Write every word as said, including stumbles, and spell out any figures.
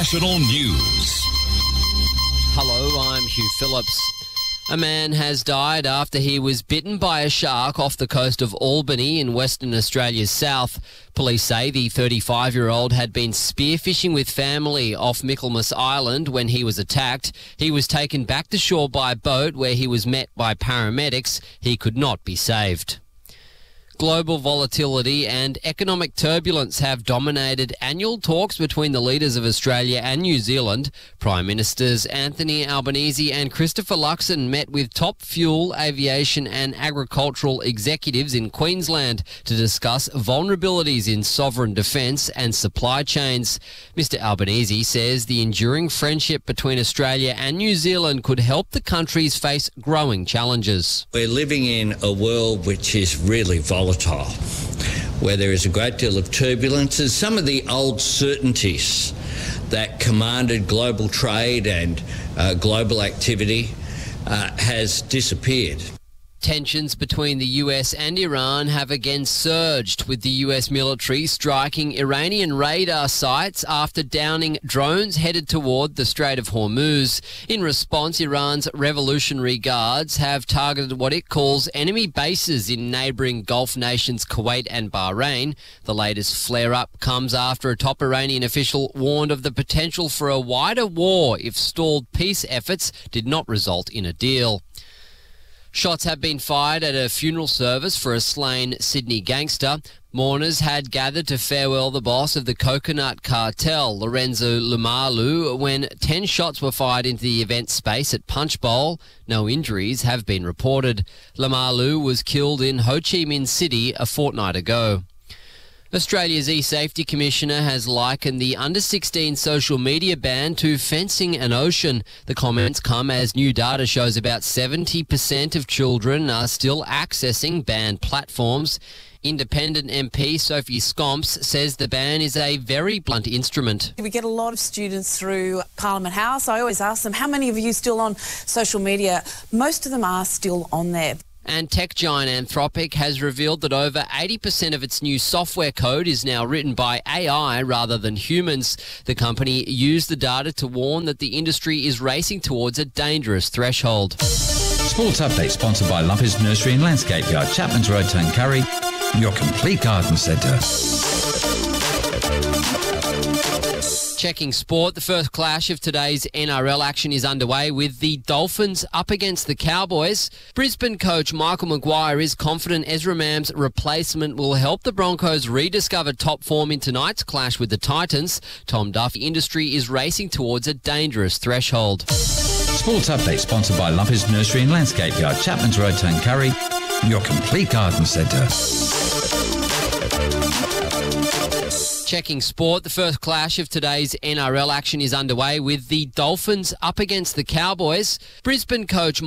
National News. Hello, I'm Hugh Phillips. A man has died after he was bitten by a shark off the coast of Albany in Western Australia's south. Police say the thirty-five-year-old had been spearfishing with family off Michaelmas Island when he was attacked. He was taken back to shore by boat where he was met by paramedics. He could not be saved. Global volatility and economic turbulence have dominated annual talks between the leaders of Australia and New Zealand. Prime Ministers Anthony Albanese and Christopher Luxon met with top fuel, aviation and agricultural executives in Queensland to discuss vulnerabilities in sovereign defence and supply chains. Mister Albanese says the enduring friendship between Australia and New Zealand could help the countries face growing challenges. We're living in a world which is really volatile. Volatile, where there is a great deal of turbulence, and some of the old certainties that commanded global trade and uh, global activity uh, has disappeared. Tensions between the U S and Iran have again surged, with the U S military striking Iranian radar sites after downing drones headed toward the Strait of Hormuz. In response, Iran's Revolutionary Guards have targeted what it calls enemy bases in neighbouring Gulf nations Kuwait and Bahrain. The latest flare-up comes after a top Iranian official warned of the potential for a wider war if stalled peace efforts did not result in a deal. Shots have been fired at a funeral service for a slain Sydney gangster. Mourners had gathered to farewell the boss of the coconut cartel, Lorenzo Lumalu, when ten shots were fired into the event space at Punch Bowl. No injuries have been reported. Lumalu was killed in Ho Chi Minh City a fortnight ago. Australia's e-safety commissioner has likened the under sixteen social media ban to fencing an ocean. The comments come as new data shows about seventy percent of children are still accessing banned platforms. Independent M P Sophie Scomps says the ban is a very blunt instrument. We get a lot of students through Parliament House. I always ask them, how many of you still on social media? Most of them are still on there. And tech giant Anthropic has revealed that over eighty percent of its new software code is now written by A I rather than humans. The company used the data to warn that the industry is racing towards a dangerous threshold. Sports Update sponsored by Lumpy's Nursery and Landscape Yard, Chapman's Road, Tuncurry, your complete garden centre. Checking sport, the first clash of today's N R L action is underway with the Dolphins up against the Cowboys. Brisbane coach Michael Maguire is confident Ezra Mam's replacement will help the Broncos rediscover top form in tonight's clash with the Titans. Tom Duffy industry is racing towards a dangerous threshold. Sports Update sponsored by Lumpy's Nursery and Landscape Yard, Chapman's Road, Tuncurry, your complete garden centre. Checking sport, the first clash of today's N R L action is underway with the Dolphins up against the Cowboys. Brisbane coach